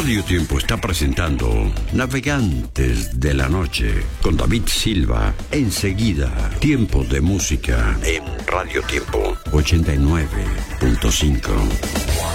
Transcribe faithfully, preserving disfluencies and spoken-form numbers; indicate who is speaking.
Speaker 1: Radio Tiempo está presentando Navegantes de la Noche con David Silva. Enseguida, tiempo de música en Radio Tiempo ochenta y nueve punto cinco.